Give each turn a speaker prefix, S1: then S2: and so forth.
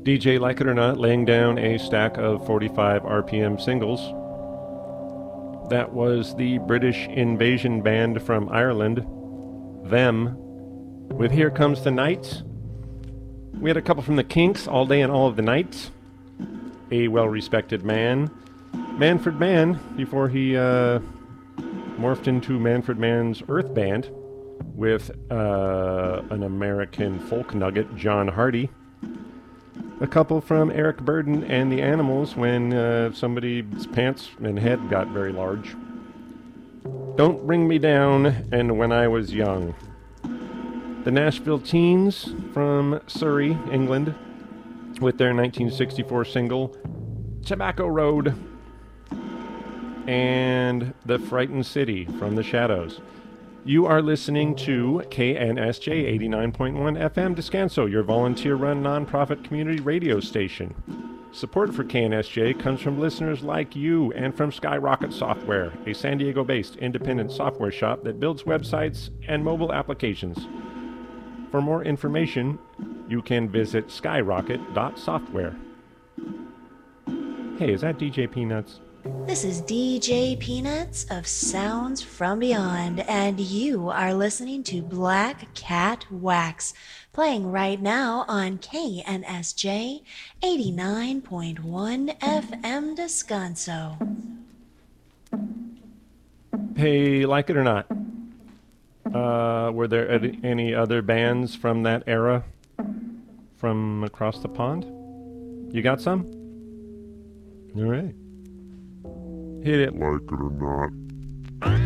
S1: DJ Like It or Not laying down a stack of 45 RPM singles. That was the British Invasion Band from Ireland, Them, with Here Comes the Night. We had a couple from the Kinks, All Day and All of the Night. A well-respected man, Manfred Mann, before he morphed into Manfred Mann's Earth Band with an American folk nugget, John Hardy. A couple from Eric Burdon and the Animals when somebody's pants and head got very large. Don't Bring Me Down and When I Was Young. The Nashville Teens from Surrey, England, with their 1964 single, Tobacco Road. And The Frightened City from The Shadows. You are listening to KNSJ 89.1 FM Descanso, your volunteer-run nonprofit community radio station. Support for KNSJ comes from listeners like you and from Skyrocket Software, a San Diego-based independent software shop that builds websites and mobile applications. For more information, you can visit skyrocket.software. Hey, is that DJ Peanuts?
S2: This is DJ Peanuts of Sounds from Beyond, and you are listening to Black Cat Wax, playing right now on KNSJ 89.1 FM Descanso.
S1: Hey, Like It or Not, were there any other bands from that era from across the pond? You got some? All right. Hit it.
S3: Like it or not.